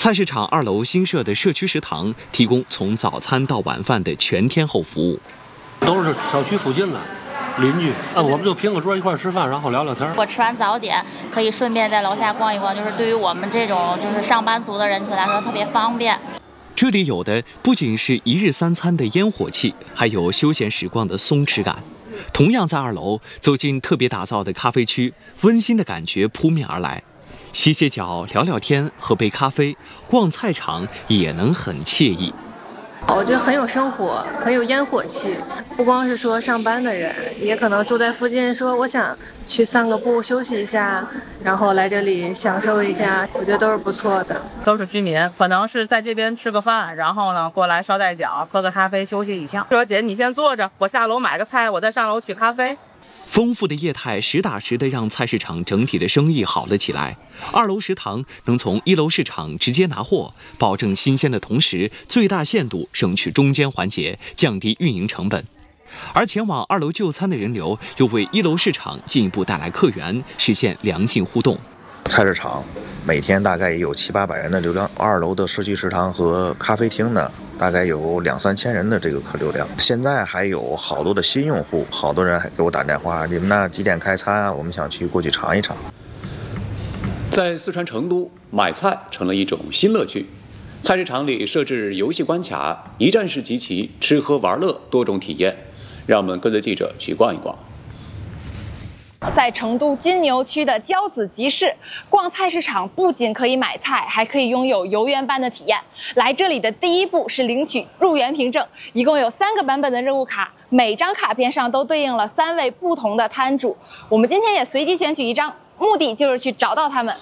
菜市场2楼新设的社区食堂提供从早餐到晚饭的全天候服务， 都是小区附近的邻居，我们就拼个桌一块吃饭，然后聊聊天。 我吃完早点可以顺便在楼下逛一逛，就是对于我们这种就是上班族的人群来说特别方便。 这里有的不仅是一日3餐的烟火气，还有休闲时光的松弛感。同样在2楼，走进特别打造的咖啡区，温馨的感觉扑面而来。歇歇脚，聊聊天，喝杯咖啡，逛菜场也能很惬意。 我觉得很有生活，很有烟火气。不光是说上班的人，也可能住在附近，说我想去散个步、休息一下，然后来这里享受一下，我觉得都是不错的。 都是居民，可能是在这边吃个饭，然后呢过来捎带脚，喝个咖啡，休息一下。说姐，你先坐着，我下楼买个菜，我再上楼取咖啡。 丰富的业态实打实的让菜市场整体的生意好了起来。2楼食堂能从1楼市场直接拿货，保证新鲜的同时，最大限度省去中间环节，降低运营成本。而前往2楼就餐的人流，又为1楼市场进一步带来客源，实现良性互动。 菜市场每天大概也有700-800人的流量，2楼的社区食堂和咖啡厅呢，大概有2-3千人的这个客流量。现在还有好多的新用户，好多人还给我打电话，你们那几点开餐啊？我们想去过去尝一尝。 在四川成都，买菜成了一种新乐趣。菜市场里设置游戏关卡，一站式集齐，吃喝玩乐多种体验。让我们跟着记者去逛一逛。 在成都金牛区的交子集市，逛菜市场不仅可以买菜，还可以拥有游园般的体验。来这里的第一步是领取入园凭证，一共有3个版本的任务卡，每张卡片上都对应了3位不同的摊主。我们今天也随机选取一张，目的就是去找到他们。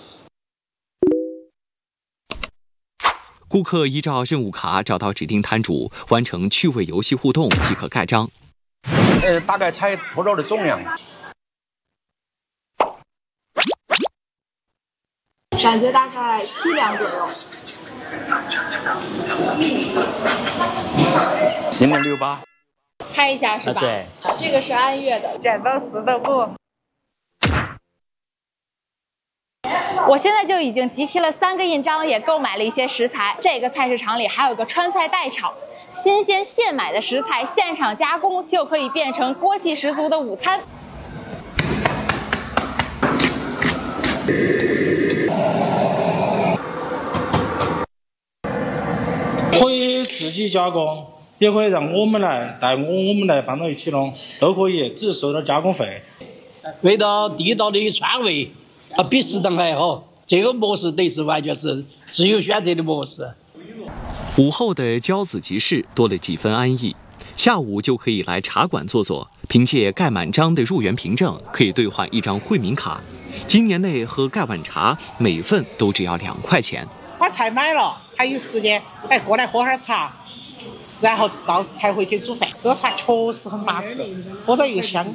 顾客依照任务卡找到指定摊主，完成趣味游戏互动即可盖章。 大概猜头肉的重量。 感觉大概7两左右。 0.68。 猜一下是吧？ 对。 这个是按月的， 剪刀石头布。 我现在就已经集齐了3个印章，也购买了一些食材。这个菜市场里还有个川菜代炒，新鲜现买的食材现场加工，就可以变成锅气十足的午餐。 可以自己加工，也可以让我们来带我们来帮到一起弄，都可以，只收点加工费。 味道地道的川味，它比食堂还好。这个模式等于是完全是自由选择的模式。 午后的交子集市多了几分安逸，下午就可以来茶馆坐坐，凭借盖满章的入园凭证，可以兑换1张惠民卡。今年内喝盖碗茶，每份都只要2块钱。 把菜买了，还有时间，过来喝点茶，然后才回去煮饭。这个茶确实很巴适，喝到又香。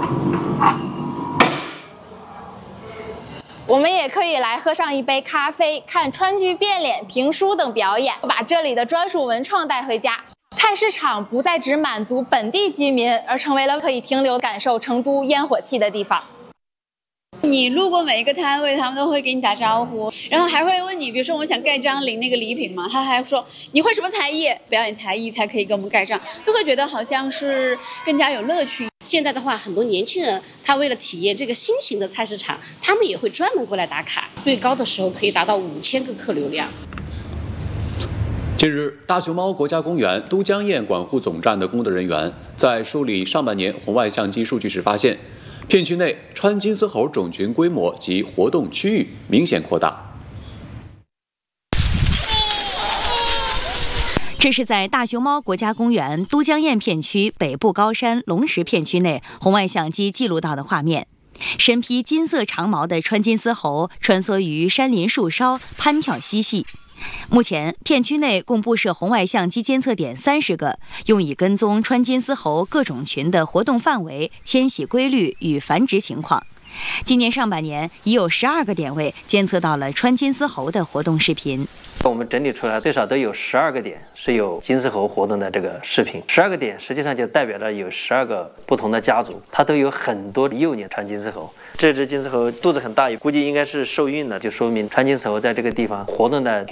我们也可以来喝上一杯咖啡，看川剧变脸、评书等表演，把这里的专属文创带回家。菜市场不再只满足本地居民，而成为了可以停留感受成都烟火气的地方。 你路过每一个摊位，他们都会给你打招呼，然后还会问你，比如说我想盖章领那个礼品嘛，他还说你会什么才艺，表演才艺才可以给我们盖章，就会觉得好像是更加有乐趣。 现在的话，很多年轻人他为了体验这个新型的菜市场，他们也会专门过来打卡，最高的时候可以达到5000个客流量。 近日，大熊猫国家公园都江堰管护总站的工作人员在梳理上半年红外相机数据时发现，片区内川金丝猴种群规模及活动区域明显扩大。 这是在大熊猫国家公园都江堰片区北部高山龙石片区内红外相机记录到的画面。身披金色长毛的川金丝猴穿梭于山林树梢，攀跳嬉戏。目前，片区内共布设红外相机监测点30个，用以跟踪川金丝猴各种群的活动范围、迁徙规律与繁殖情况。今年上半年，已有12个点位监测到了川金丝猴的活动视频。 我们整理出来，最少都有12个点是有金丝猴活动的这个视频。12个点实际上就代表了有12个不同的家族，它都有很多幼年川金丝猴。这只金丝猴肚子很大，估计应该是受孕了，就说明川金丝猴在这个地方活动的